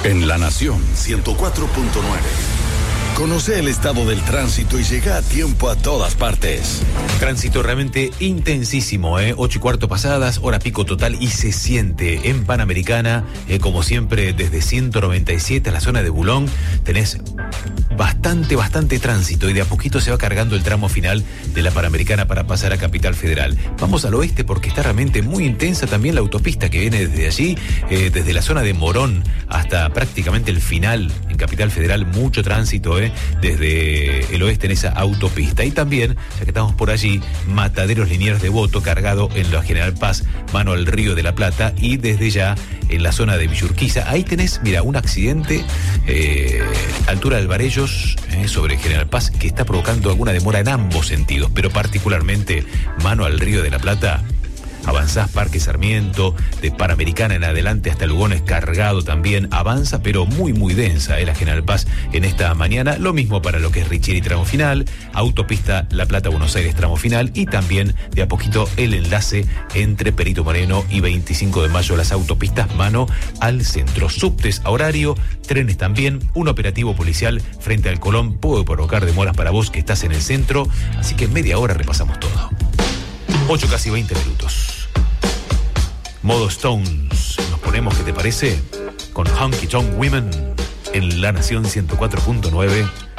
En La Nación 104.9. Conoce el estado del tránsito y llega a tiempo a todas partes. Tránsito realmente intensísimo, 8:15 pasadas, hora pico total, y se siente en Panamericana, como siempre, desde 197 a la zona de Bulón. Tenés bastante tránsito y de a poquito se va cargando el tramo final de la Panamericana para pasar a Capital Federal. Vamos al oeste porque está realmente muy intensa también la autopista que viene desde allí, desde la zona de Morón hasta prácticamente el final en Capital Federal. Mucho tránsito, desde el oeste en esa autopista. Y también, ya que estamos por allí, Mataderos Liniers Devoto cargado en la General Paz, mano al Río de la Plata, y desde ya en la zona de Villurquiza. Ahí tenés, mira, un accidente altura del Varellos, sobre General Paz, que está provocando alguna demora en ambos sentidos, pero particularmente mano al Río de la Plata. Avanzás Parque Sarmiento, de Panamericana en adelante hasta Lugones cargado también. Avanza, pero muy densa, la General Paz en esta mañana. Lo mismo para lo que es Richieri tramo final, autopista La Plata-Buenos Aires tramo final, y también de a poquito el enlace entre Perito Moreno y 25 de Mayo, las autopistas mano al centro. Subtes a horario, trenes también, un operativo policial frente al Colón puede provocar demoras para vos que estás en el centro, así que en media hora repasamos todo. 8 casi 20 minutos. Modo Stones. Nos ponemos, ¿qué te parece? Con Honky Tonk Women en La Nación 104.9.